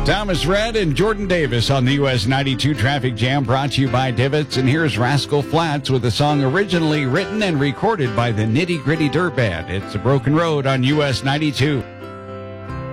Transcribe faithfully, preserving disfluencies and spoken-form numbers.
Thomas Rhett and Jordan Davis on the U S ninety-two Traffic Jam, brought to you by Divots. And here's Rascal Flatts with a song originally written and recorded by the Nitty Gritty Dirt Band. It's A Broken Road on U S ninety-two.